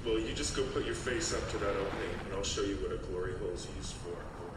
Well, you just go put your face up to that opening, and I'll show you what a glory hole's used for.